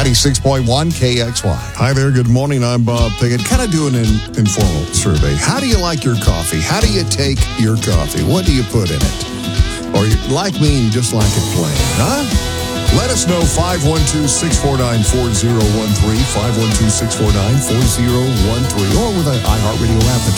96.1 KXY. Hi there, good morning. I'm Bob Pickett. Kind of doing an informal survey. How do you like your coffee? How do you take your coffee? What do you put in it? Or you like me and you just like it plain, huh? Let us know, 512-649-4013, 512-649-4013, or with an iHeartRadio app.